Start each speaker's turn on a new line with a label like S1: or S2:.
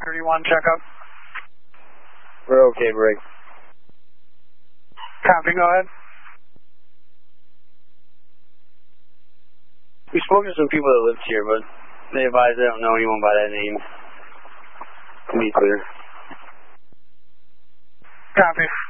S1: 531 checkup.
S2: We're okay, break.
S1: Copy, go ahead.
S2: We spoke to some people that lived here, but they advised they don't know anyone by that name. To be clear.
S1: Copy.